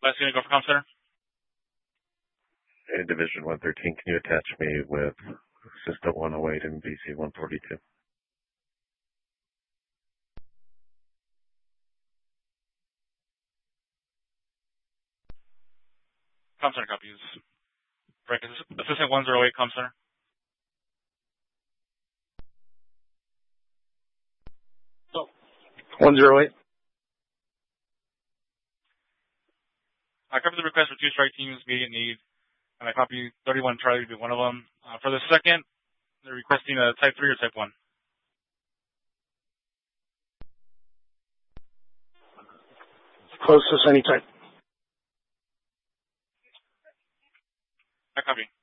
Last unit, go for comm center. Hey, Division 113, can you attach me with Assistant 108 and BC 142? Comm center copies. Frank, Assistant 108, comm center. Oh. 108. I covered the request for 2 strike teams, immediate need, and I copy 31 Charlie to be one of them. For the second, they're requesting a Type 3 or Type 1. Closest any type. I copy.